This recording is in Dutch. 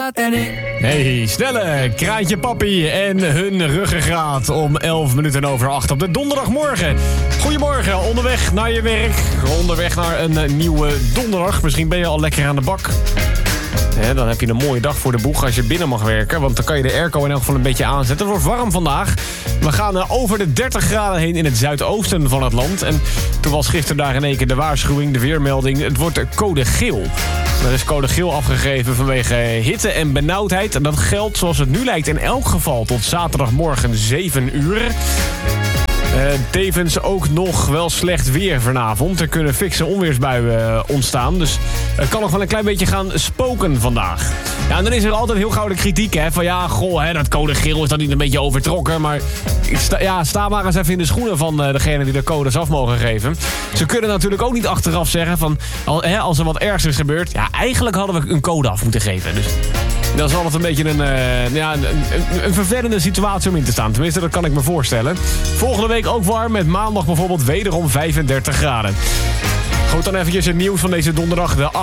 en ik. Hey, snelle Kraantje Papi en hun ruggengraat om 7:11 op de donderdagmorgen. Goedemorgen, onderweg naar je werk, onderweg naar een nieuwe donderdag. Misschien ben je al lekker aan de bak. Dan heb je een mooie dag voor de boeg als je binnen mag werken. Want dan kan je de airco in elk geval een beetje aanzetten. Het wordt warm vandaag. We gaan over de 30 graden heen in het zuidoosten van het land. En toen was gisteren daar in één keer de waarschuwing, de weermelding. Het wordt code geel. Er is code geel afgegeven vanwege hitte en benauwdheid. En dat geldt zoals het nu lijkt in elk geval tot zaterdagmorgen 7 uur. Tevens ook nog wel slecht weer vanavond. Er kunnen fikse onweersbuien ontstaan. Dus het kan nog wel een klein beetje gaan spoken vandaag. Ja, en dan is er altijd heel gauw de kritiek, hè. Van ja, goh, dat code geel is dan niet een beetje overtrokken. Maar sta maar eens even in de schoenen van degene die de codes af mogen geven. Ze kunnen natuurlijk ook niet achteraf zeggen van, als er wat ergs is gebeurd, ja, eigenlijk hadden we een code af moeten geven. Dus dat is altijd een beetje een vervelende situatie om in te staan. Tenminste, dat kan ik me voorstellen. Volgende week ook warm, met maandag bijvoorbeeld wederom 35 graden. Goed, dan eventjes het nieuws van deze donderdag.